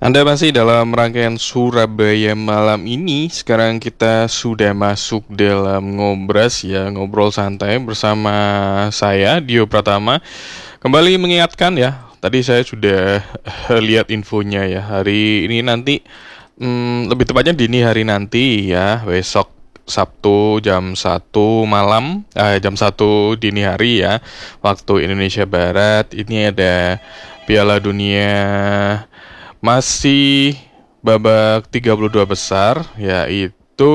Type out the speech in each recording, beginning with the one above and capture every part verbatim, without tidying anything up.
Anda masih dalam rangkaian Surabaya malam ini. Sekarang kita sudah masuk dalam ngobras ya, ngobrol santai bersama saya Dio Pratama. Kembali mengingatkan ya, tadi saya sudah eh, lihat infonya ya. Hari ini nanti hmm, lebih tepatnya dini hari nanti ya, besok Sabtu jam satu malam, eh, jam satu dini hari ya, waktu Indonesia Barat. Ini ada Piala Dunia masih babak tiga puluh dua besar, yaitu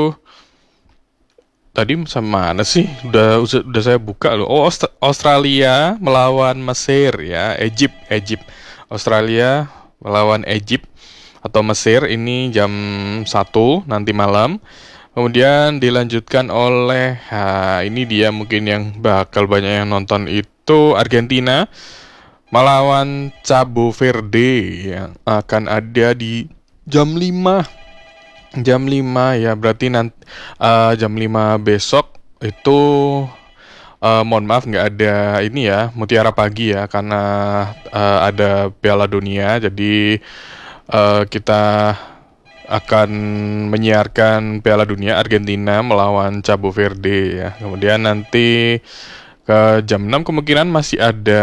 tadi sama mana sih? Udah udah, udah saya buka loh. Oh, Aust- Australia melawan Mesir ya, Egypt, Egypt. Australia melawan Egypt atau Mesir ini jam satu nanti malam. Kemudian dilanjutkan oleh ha, ini dia mungkin yang bakal banyak yang nonton itu Argentina melawan Cabo Verde yang akan ada di jam lima. Jam lima ya, berarti nanti uh, jam lima besok itu uh, mohon maaf nggak ada ini ya, Mutiara Pagi ya, karena uh, ada Piala Dunia. Jadi uh, kita akan menyiarkan Piala Dunia Argentina melawan Cabo Verde ya. Kemudian nanti ke jam enam kemungkinan masih ada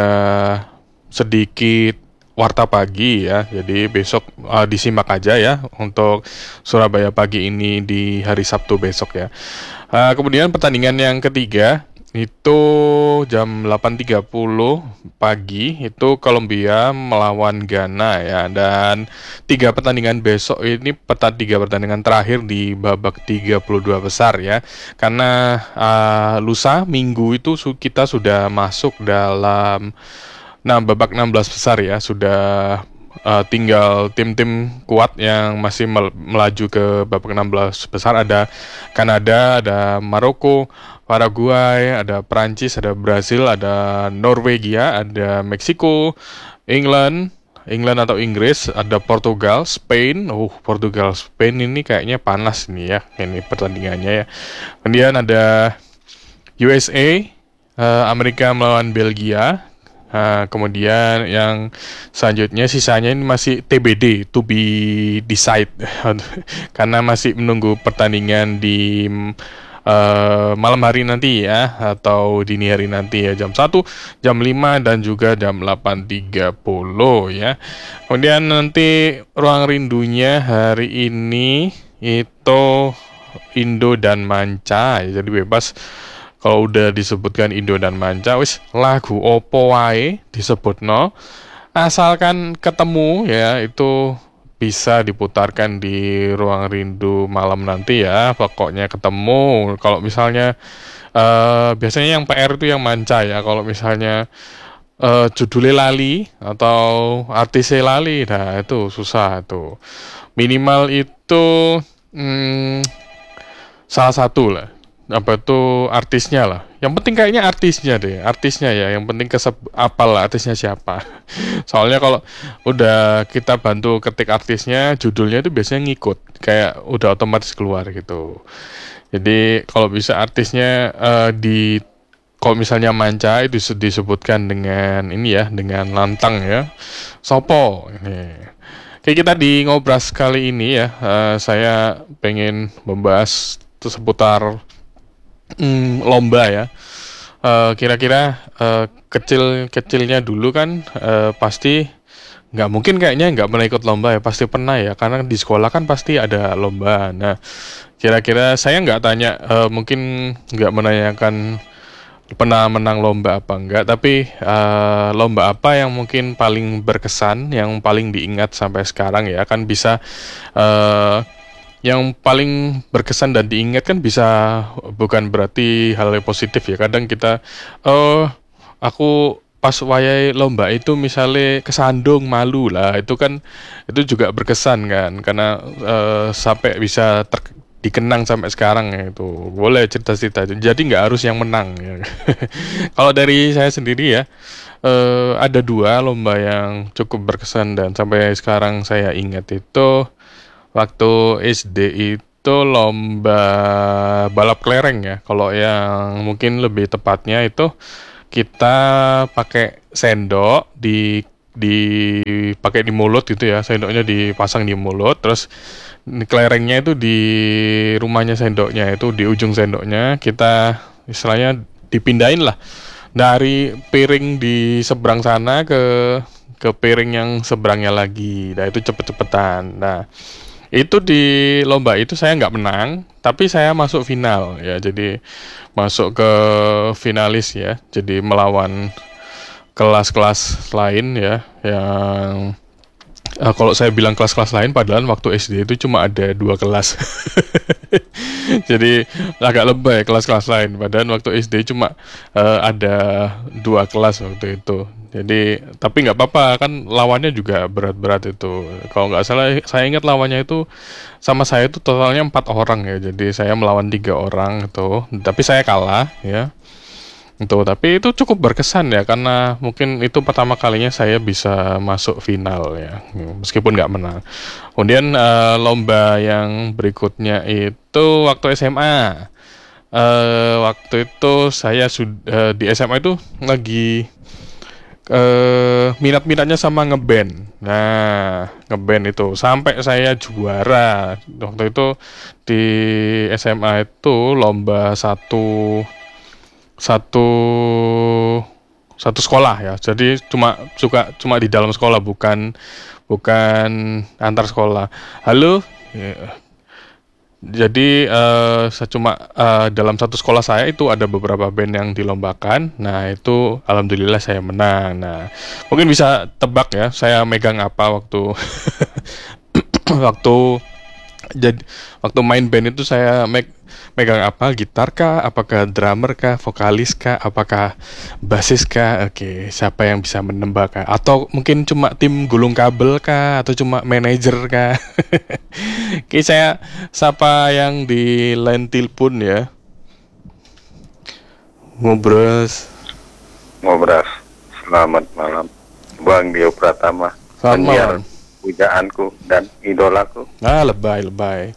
sedikit warta pagi ya. Jadi besok uh, disimak aja ya untuk Surabaya pagi ini di hari Sabtu besok ya. Uh, kemudian pertandingan yang ketiga itu jam delapan tiga puluh pagi itu Kolombia melawan Ghana ya, dan tiga pertandingan besok ini peta tiga pertandingan terakhir di babak tiga puluh dua besar ya, karena uh, lusa minggu itu su- kita sudah masuk dalam nah babak enam belas besar ya, sudah uh, tinggal tim-tim kuat yang masih mel- melaju ke babak enam belas besar. Ada Kanada, ada Maroko, Paraguay, ada Prancis, ada Brasil, ada Norwegia, ada Meksiko, England, England atau Inggris, ada Portugal, Spain. Oh, Portugal, Spain ini kayaknya panas nih ya, ini pertandingannya ya. Kemudian ada U S A, eh, Amerika melawan Belgia. Nah, kemudian yang selanjutnya sisanya ini masih T B D, to be decide, karena masih menunggu pertandingan di uh, malam hari nanti ya, atau dini hari nanti ya, jam satu, jam lima, dan juga jam delapan tiga puluh ya. Kemudian nanti ruang rindunya hari ini itu Indo dan Manca, jadi bebas kalau udah disebutkan Indo dan Manca, wis lagu opo wae disebutno, asalkan ketemu ya, itu bisa diputarkan di ruang rindu malam nanti ya. Pokoknya ketemu. Kalau misalnya eh, biasanya yang P R itu yang Manca ya. Kalau misalnya eh, judulnya lali atau artisnya lali, nah itu susah tuh. Minimal itu hmm, salah satu lah, apa tuh artisnya lah. Yang penting kayaknya artisnya deh, artisnya ya. Yang penting kesep apal lah artisnya siapa. Soalnya kalau udah kita bantu ketik artisnya, judulnya itu biasanya ngikut, kayak udah otomatis keluar gitu. Jadi kalau bisa artisnya eh, di kalau misalnya Manca itu dis- disebutkan dengan ini ya, dengan lantang ya. Sopo ini. Kayak kita di ngobras kali ini ya, eh, saya pengen membahas seputar Hmm, lomba ya. Eh, kira-kira eh, kecil-kecilnya dulu kan eh, pasti nggak mungkin kayaknya nggak pernah ikut lomba ya, pasti pernah ya, karena di sekolah kan pasti ada lomba. Nah, kira-kira saya nggak tanya, eh, mungkin nggak menanyakan pernah menang lomba apa enggak, tapi eh, lomba apa yang mungkin paling berkesan, yang paling diingat sampai sekarang ya, kan bisa eh, yang paling berkesan dan diingat kan bisa bukan berarti hal yang positif ya. Kadang kita oh aku pas wayai lomba itu misalnya kesandung malu lah, itu kan itu juga berkesan kan, karena eh, sampai bisa ter- dikenang sampai sekarang ya. Itu boleh cerita-cerita, jadi nggak harus yang menang ya. Kalau dari saya sendiri ya, eh, ada dua lomba yang cukup berkesan dan sampai sekarang saya ingat itu. Waktu S D itu lomba balap kelereng ya. Kalau yang mungkin lebih tepatnya itu kita pakai sendok di dipakai di mulut gitu ya, sendoknya dipasang di mulut, terus kelerengnya itu di rumahnya sendoknya itu di ujung sendoknya kita istilahnya dipindahin lah dari piring di seberang sana ke ke piring yang seberangnya lagi. Nah itu cepet-cepetan. Nah itu di lomba itu saya nggak menang, tapi saya masuk final ya. Jadi masuk ke finalis ya. Jadi melawan kelas-kelas lain ya yang uh, kalau saya bilang kelas-kelas lain padahal waktu S D itu cuma ada dua kelas. Jadi agak lebay kelas-kelas lain padahal waktu S D cuma uh, ada dua kelas waktu itu. Jadi tapi nggak apa-apa kan lawannya juga berat-berat itu. Kalau nggak salah saya ingat lawannya itu sama saya itu totalnya empat orang ya. Jadi saya melawan tiga orang itu, tapi saya kalah ya. Itu tapi itu cukup berkesan ya karena mungkin itu pertama kalinya saya bisa masuk final ya meskipun nggak menang. Kemudian uh, lomba yang berikutnya itu waktu S M A. Uh, waktu itu saya sudah uh, di S M A itu lagi uh, minat-minatnya sama ngeband. Nah ngeband itu sampai saya juara waktu itu di S M A itu lomba satu satu satu sekolah ya. Jadi cuma suka cuma di dalam sekolah bukan bukan antar sekolah. Halo. Ya. Jadi uh, saya cuma uh, dalam satu sekolah saya itu ada beberapa band yang dilombakan. Nah, itu alhamdulillah saya menang. Nah, mungkin bisa tebak ya saya megang apa waktu waktu jadi waktu main band itu saya make megang apa, gitar kah, apakah drummer kah, vokalis kah, apakah bassis kah, oke, siapa yang bisa menembak kah, atau mungkin cuma tim gulung kabel kah, atau cuma manajer kah. Oke, saya sapa yang di line telepon ya. Ngobras. Ngobras, selamat malam Bang Dio Pratama, penyiar pujaanku dan idolaku. Ah, lebay, lebay.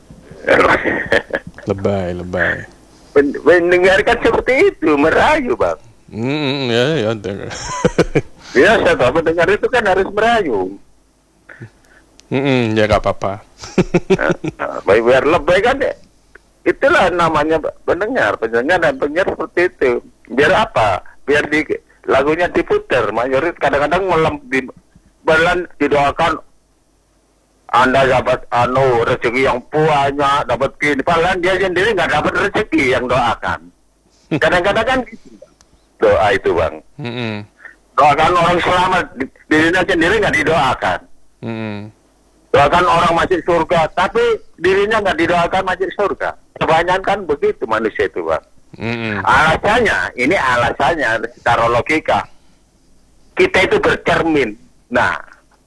Lebay, lebay. Mendengarkan seperti itu, merayu Bang. Hmm, ya, ya. Biasa toh, mendengar itu kan harus merayu. Hmm, ya nggak apa-apa. Nah, nah, biar lebay kan ya. Itulah namanya pendengar, pendengar dan penyiar seperti itu. Biar apa? Biar di lagunya diputer, mayoritas kadang-kadang malam di bulan didoakan Anda dapat anu rezeki yang banyak, dapat gini. Padahal dia sendiri nggak dapat rezeki yang doakan. Kadang-kadang kan gitu. Doa itu Bang. Mm-hmm. Doakan orang selamat, dirinya sendiri nggak didoakan. Mm-hmm. Doakan orang masuk surga, tapi dirinya nggak didoakan masuk surga. Kebanyakan kan begitu manusia itu Bang. Mm-hmm. Alasannya, ini alasannya secara logika. Kita itu bercermin. Nah,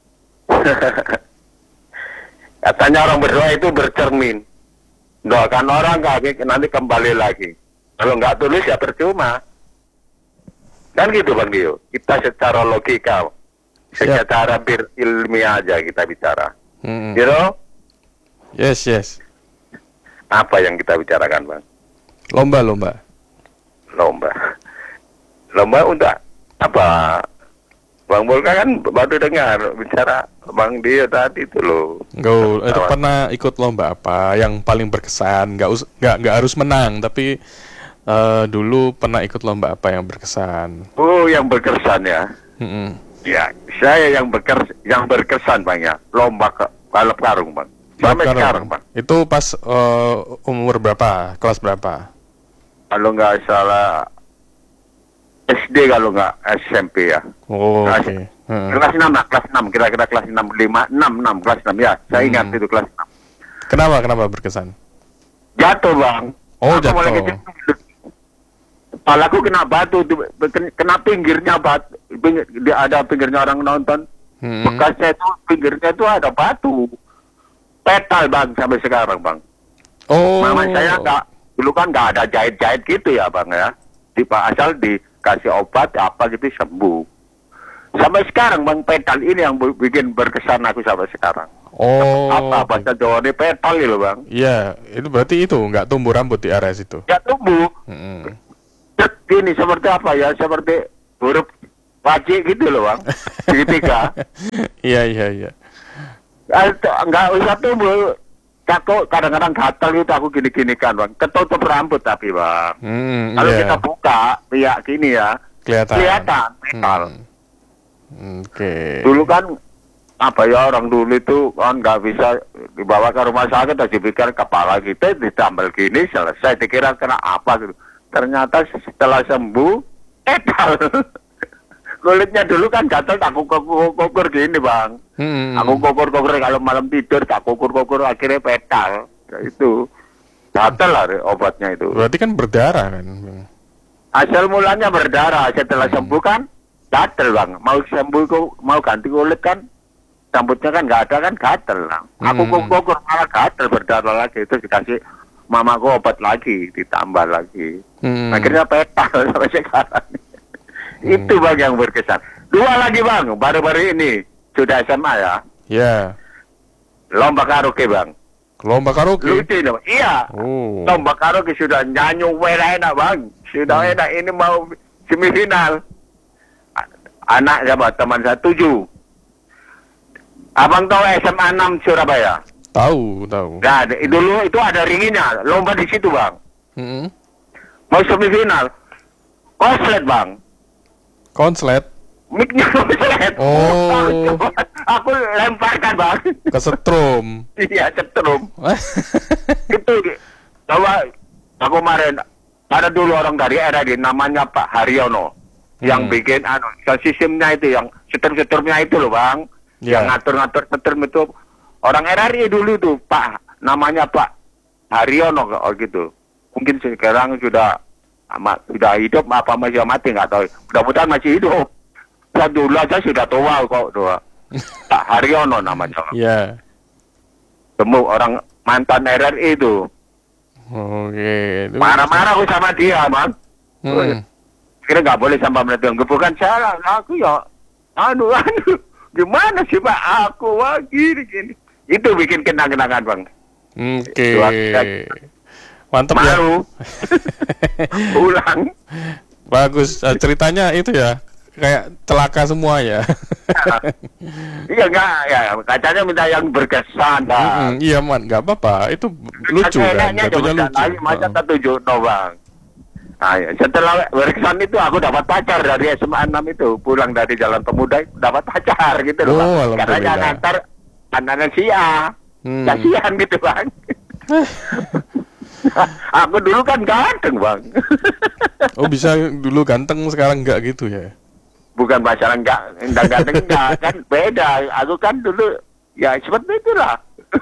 katanya orang berdoa itu bercermin. Doakan orang nanti kembali lagi. Kalau nggak tulis ya percuma. Kan gitu Bang Dio. Kita secara logika, secara bir ilmiah aja kita bicara. Mm-hmm. You know? Yes, yes. Apa yang kita bicarakan Bang? Lomba, lomba. Lomba. Lomba untuk apa? Bang Bolka kan baru dengar bicara Bang Dio tadi itu loh. Go, itu pernah ikut lomba apa yang paling berkesan? Nggak us, nggak nggak harus menang, tapi uh, dulu pernah ikut lomba apa yang berkesan? Oh, yang berkesan ya. Mm-hmm. Ya, saya yang berkesan, yang berkesan Bang ya. Lomba ke balap karung Bang. Sampai Karung. sekarang Bang. Itu pas uh, umur berapa? Kelas berapa? Kalau nggak salah S D, kalau nggak S M P ya. Oh, kelas, oke. Okay. Hmm. Kelas enam lah, kelas enam, kira-kira kelas enam, lima, enam, enam, kelas enam ya. Saya ingat Hmm. itu kelas enam. Kenapa, kenapa berkesan? Jatuh Bang. Oh, Aku jatuh. mulai kecil, kepalaku kena batu, kena pinggirnya batu. Pinggir, ada pinggirnya orang nonton. Hmm. Bekasnya itu, pinggirnya itu ada batu. Petal Bang sampai sekarang Bang. Oh. Mama saya nggak, dulu kan nggak ada jahit-jahit gitu ya Bang ya. Di asal dikasih obat apa gitu sembuh. Sampai sekarang Bang, petal ini yang bikin berkesan aku sampai sekarang. Oh. Apa bahasa Jawa ini petal gitu Bang? Iya, itu berarti itu nggak tumbuh rambut di area situ. Ya tumbuh. Hmm. Ini seperti apa ya? Seperti huruf wajib gitu loh bang. Segitiga. Iya iya iya. Ah, t- nggak usah tumbuh. Aku kadang-kadang gatal itu aku gini-gini kan bang. Ketutup rambut tapi bang. Hmm, Kalau iya. kita buka, pihak gini ya, Kelihatan. kelihatan metal. Hmm. Oke. Dulu kan apa ya orang dulu itu kan nggak bisa dibawa ke rumah sakit, aja pikir kepala kita ditambal gini selesai. Dikira kena apa gitu. Ternyata setelah sembuh, metal. Kulitnya dulu kan gatal, aku kukur gini bang. Hmm. Aku kukur-kukur kalau malam tidur, tak kukur-kukur akhirnya petal. Ya, itu gatal lah obatnya itu. Berarti kan berdarah kan? Asal mulanya berdarah, setelah Hmm. sembuh kan gatal bang. Mau sembuh kok mau ganti kulit kan, rambutnya kan nggak ada kan gatal lah. Aku Hmm. kukur malah gatal berdarah lagi, itu dikasih mamaku obat lagi, ditambah lagi. Hmm. Akhirnya petal sampai sekarang. Itu bang yang berkesan. Dua lagi bang, baru-baru ini sudah S M A ya, Ya. lomba karaoke bang. Lomba karaoke. Lucu dong. Iya. Oh. Lomba karaoke sudah nyanyi wera enak bang. Sudah Hmm. enak, ini mau semifinal. A- Anak siapa? Teman saya tujuh. Abang tahu S M A enam Surabaya? Tahu, tahu. Nah, di- dulu itu ada ringinya. Lomba di situ bang. Hmm. Mau semifinal. Konslet bang. Konslet. Mic-nya konslet. Oh. Aku lemparkan bang. Kesetrum. Iya, cetrum. Itu coba aku kemarin ada dulu orang dari R R I namanya Pak Haryono yang Hmm. bikin anu sistemnya itu yang seter-seternya itu loh bang, Ya. yang ngatur-ngatur seter itu orang R R I dulu tuh Pak namanya Pak Haryono oh gitu. Mungkin sekarang sudah ama- sudah hidup apa masih mati nggak tahu. Mudah-mudahan masih hidup. Saya dulu aja sudah tua kok tua. Pak Haryono namanya. Ya. Temu orang mantan R R I itu. Oke. Itu- Marah-marah aku sama dia, Bang. Hmm. Kira nggak boleh sampai melebihan. Bukan salah, aku ya. Anu, anu. Gimana sih, Pak? Aku, wah, gini, gini. Itu bikin kenang-kenangan, Bang. Oke. Dua- ya. Mantap ya. Malu. Pulang. Bagus. Eh, ceritanya itu ya. Kayak celaka semua ya. Iya, enggak. Ya, kacanya minta yang berkesan, Bang. Mm-mm, iya man, nggak apa-apa. Itu lucu kan, Enaknya jatuhnya coba lucu. lagi, masa Oh. ketujuh, no, Bang. Nah, ya. Setelah berkesan itu aku dapat pacar dari S M A enam itu, pulang dari Jalan Pemuda dapat pacar gitu loh, Oh, Bang. Karena alhamdulillah. yang ngantar anak Sia. Hmm. Kasihan gitu, Bang. Aku dulu kan ganteng, Bang. Oh bisa dulu ganteng sekarang nggak gitu ya? Bukan masalah enggak, enggak ganteng enggak, kan beda. Aku kan dulu ya seperti itulah.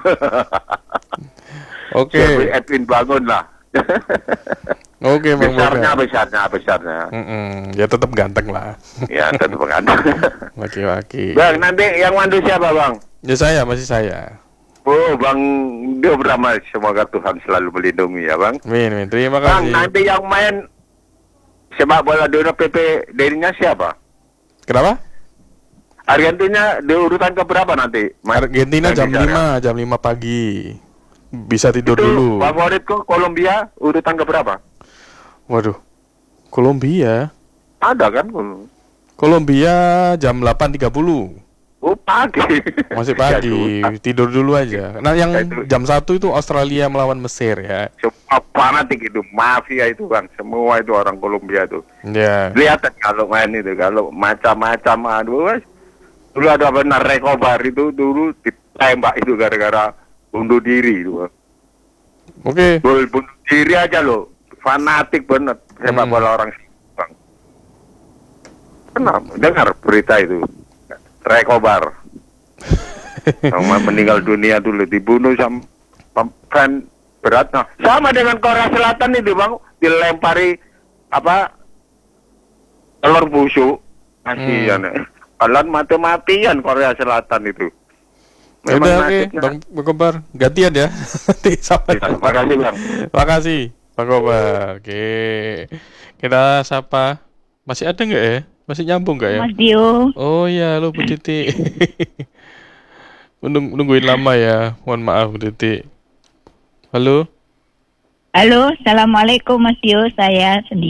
Oke. Seperti Edwin Bangun lah. Oke Bang besarnya, Boga. besarnya, besarnya. Mm-mm, ya tetap ganteng lah. Ya, tentu ganteng. Laki-laki. Bang, nanti yang mandu siapa, Bang? Ya saya masih saya. Oh, Bang Dio Brahma, semoga Tuhan selalu melindungi ya, Bang. Min, min. Terima Bang, kasih. nanti yang main sepak bola dunia P P D-nya siapa? Kenapa? Argentina di urutan keberapa nanti? Main- Argentina main jam di sana. lima, jam lima pagi. Bisa tidur Itu dulu. favoritku Kolombia urutan keberapa? Waduh. Kolombia. Ada kan? Kolombia jam delapan tiga puluh. Oh, pagi. Masih Ya, pagi. susah. Tidur dulu aja. Nah, yang Ya, itu- jam satu itu Australia melawan Mesir ya. Semua fanatik itu, mafia itu, Bang. Semua itu orang Kolombia itu. Ya. Lihat kalau main itu, kalau macam-macam aduh. Wes. Dulu ada benar Rekobar itu dulu ditembak itu gara-gara bunuh diri itu. Bang. Oke. Gol bunuh diri aja loh. Fanatik banget sepak Hmm. bola orang Bang. Pernah dengar berita itu? Rekobar. Sama meninggal dunia dulu dibunuh sama fan berat. Nah, sama dengan Korea Selatan itu, Bang, dilempari apa? Telur busuk. Kasihan. Hmm. Kalian mati-matian Korea Selatan itu. Ya udah oke, nasibnya- Bang Bang Kobar, gantian ya. Nanti sampai. Ya, terima kasih, Bang. Makasih, Bang Kobar. Oke. Kita sapa. Masih ada nggak ya? Masih nyambung nggak ya? Mas Dio, Oh iya, lo Bu Titi. Menung- nungguin lama ya. Mohon maaf Bu Titi. Halo. halo, assalamualaikum Mas Dio, saya sendiri.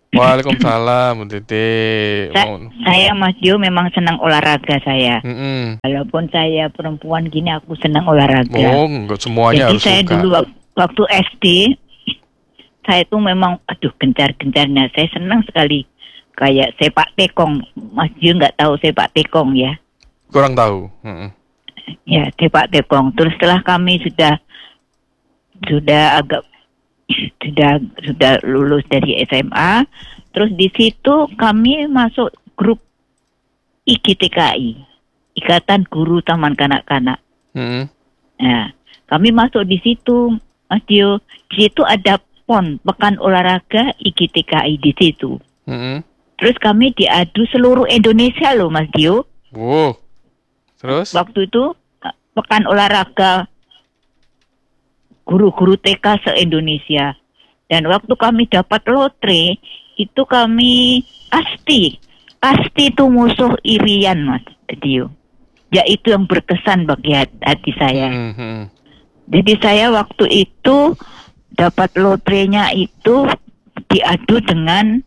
Waalaikumsalam, Bu Titi. Sa- Mau- saya Mas Jo memang senang olahraga saya. Mm-mm. Walaupun saya perempuan gini aku senang olahraga. Oh, enggak semuanya Jadi harus saya suka. dulu wak- waktu S D saya tuh memang aduh gencar-gencarnya. Saya senang sekali kayak sepak tekong. Mas Jo nggak tahu sepak tekong ya? Kurang tahu. Mm-mm. Ya, sepak tekong. Terus setelah kami sudah sudah agak sudah sudah lulus dari S M A, terus di situ kami masuk grup I G T K I, Ikatan Guru Taman Kanak-Kanak. Mm-mm. Nah, kami masuk di situ, Mas Dio. Di situ ada PON, Pekan Olahraga I G T K I di situ. Mm-mm. Terus kami diadu seluruh Indonesia loh, Mas Dio. Wow. Terus? Waktu itu Pekan Olahraga guru-guru T K se-Indonesia. Dan waktu kami dapat lotre, itu kami Asti. Asti itu musuh Irian, Mas Dio. Ya itu yang berkesan bagi hati saya. Mm-hmm. Jadi saya waktu itu dapat lotrenya itu diadu dengan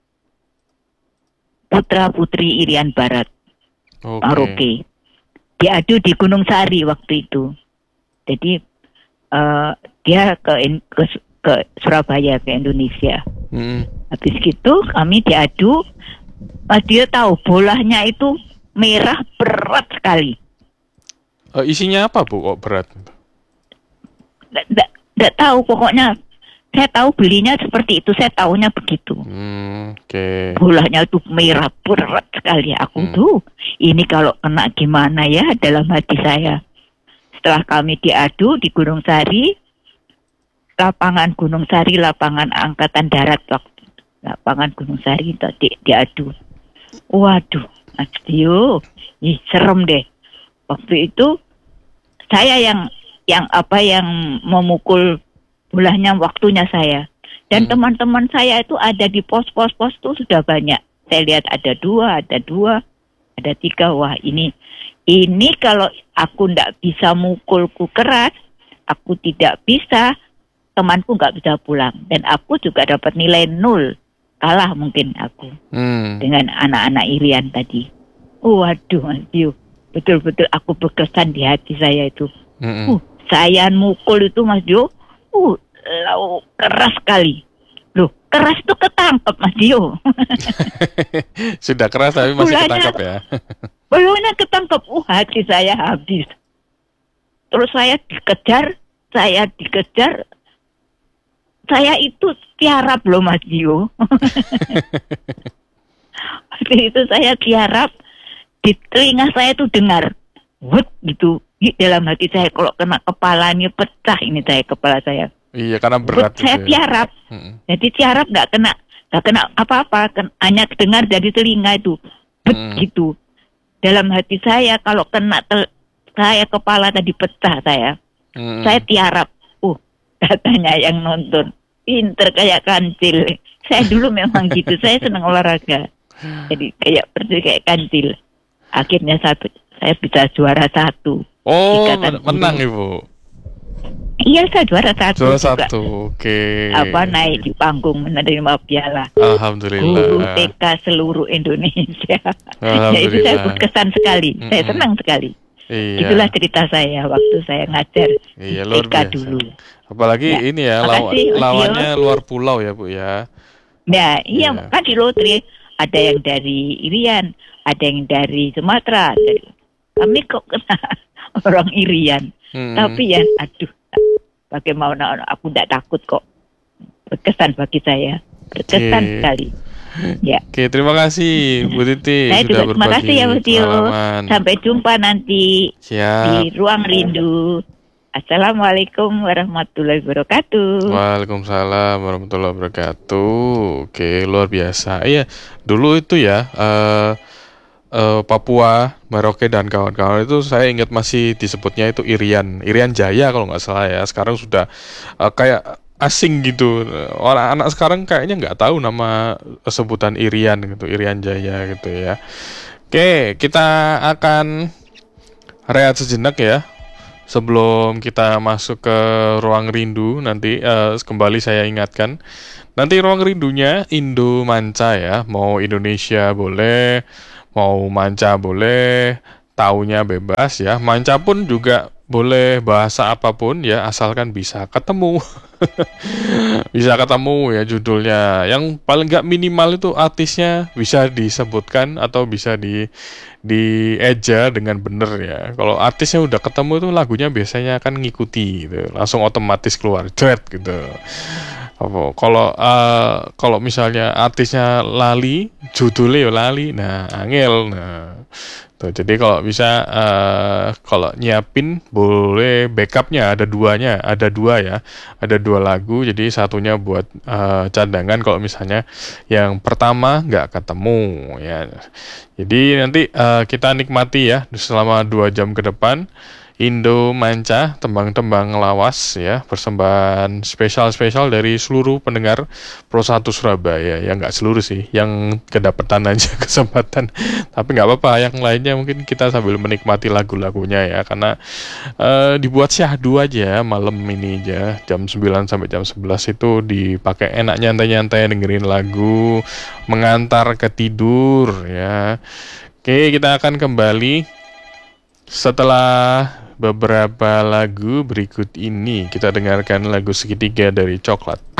putra-putri Irian Barat. Oke. Maroke. Diadu di Gunung Sari waktu itu. Jadi Uh, dia ke, ke ke Surabaya, ke Indonesia. Mm. Habis gitu kami diadu. Mas dia tahu bolanya itu merah berat sekali. Uh, isinya apa, Bu? Kok berat? Tidak tahu pokoknya. Saya tahu belinya seperti itu. Saya tahunya begitu. Mm, Oke. Okay. Bolanya itu merah berat sekali. Aku Mm. tuh ini kalau kena gimana ya dalam hati saya. Setelah kami diadu di Gunung Sari, lapangan Gunung Sari, lapangan Angkatan Darat waktu lapangan Gunung Sari itu di, diadu. Waduh, Mas Dio, ih serem deh. Waktu itu saya yang yang apa yang memukul bolanya waktunya saya. Dan Hmm. teman-teman saya itu ada di pos-pos-pos itu sudah banyak. Saya lihat ada dua, ada dua, ada tiga. Wah ini Ini kalau aku tidak bisa mukulku keras, aku tidak bisa, temanku nggak bisa pulang. Dan aku juga dapat nilai nol. Kalah mungkin aku Hmm. dengan anak-anak Irian tadi. Waduh, Mas Dio. Betul-betul aku berkesan di hati saya itu. Mm-mm. Uh, saya mukul itu, Mas Dio, uh, lau, keras sekali. Loh, keras tuh ketangkep, Mas Dio. Sudah keras tapi masih Bulanya- ketangkap ya. Belumnya ketangkep, uh hati saya habis. Terus saya dikejar, saya dikejar, saya itu tiarap loh Mas Dio. Waktu itu saya tiarap, di telinga saya tuh dengar, wut gitu. Di dalam hati saya kalau kena kepalanya pecah ini saya kepala saya. Iya, karena Wut, berat saya itu ya. tiarap, Mm-mm. jadi tiarap nggak kena, nggak kena apa-apa, kan, hanya dengar dari telinga itu, wut Mm. gitu. Dalam hati saya kalau kena tel- saya kepala tadi pecah saya. Mm-mm. Saya tiarap. Uh, katanya yang nonton pinter kayak kancil. Saya dulu memang gitu. Saya senang olahraga. Jadi kayak persis kayak kancil. Akhirnya saya, saya bisa juara satu. Oh, Ikatan menang Guru. Ibu. Iya, saya juara satu Juara juga. satu. Oke. Apa naik di panggung menerima piala Alhamdulillah. guru T K seluruh Indonesia. Alhamdulillah. Ya itu saya berkesan sekali. Saya Mm-mm. senang sekali. Iya. Itulah cerita saya waktu saya ngajar Iya, di luar T K biasa. dulu. Apalagi Ya, ini ya, lawa- makasih, Mas Dio. lawannya luar pulau ya, Bu ya. Nah, iya, Iya. kan di lotre ada yang dari Irian, ada yang dari Sumatera. Dari- Kami kok kena orang Irian. Hmm. Tapi ya, aduh, bagaimana aku tidak takut kok. Berkesan bagi saya. Berkesan Oke. sekali. Ya. Oke, terima kasih Bu Titi Saya sudah juga terima berbagi kasih ya, Mas Dio. pengalaman. Sampai jumpa nanti Siap. di Ruang Rindu. Assalamualaikum warahmatullahi wabarakatuh. Waalaikumsalam warahmatullahi wabarakatuh. Oke, luar biasa. Iya, dulu itu ya eh eh, Papua, Merauke dan kawan-kawan itu saya ingat masih disebutnya itu Irian, Irian Jaya kalau nggak salah ya. Sekarang sudah eh, kayak asing gitu. Orang anak sekarang kayaknya nggak tahu nama sebutan Irian gitu, Irian Jaya gitu ya. Oke, kita akan rehat sejenak ya. Sebelum kita masuk ke ruang rindu nanti eh, kembali saya ingatkan Nanti ruang rindunya Indo Manca ya, mau Indonesia boleh, mau Manca boleh, taunya bebas ya. Manca pun juga boleh bahasa apapun ya, asalkan bisa ketemu. Bisa ketemu ya judulnya. Yang paling nggak minimal itu artisnya bisa disebutkan atau bisa di dieja dengan bener ya. Kalau artisnya udah ketemu tuh lagunya biasanya akan ngikuti gitu, langsung otomatis keluar jret gitu. Apa, Kalau eh, kalau misalnya artisnya lali, judulnya ya lali, nah angel, nah tuh. Jadi kalau bisa eh, kalau nyiapin boleh backupnya ada duanya, ada dua ya, ada dua lagu. Jadi satunya buat eh, cadangan kalau misalnya yang pertama nggak ketemu ya. Jadi nanti eh, kita nikmati ya selama dua jam ke depan. Indo Manca, tembang-tembang lawas ya, persembahan spesial-spesial dari seluruh pendengar Pro satu Surabaya. Ya nggak seluruh sih, yang kedapatan aja kesempatan. Tapi nggak apa-apa, yang lainnya mungkin kita sambil menikmati lagu-lagunya ya, karena eh, dibuat syahdu aja malam ini aja, jam sembilan sampai jam sebelas itu dipakai enak nyantai-nyantai dengerin lagu, mengantar ke tidur ya. Oke, kita akan kembali setelah beberapa lagu berikut ini. Kita dengarkan lagu Segitiga dari Coklat.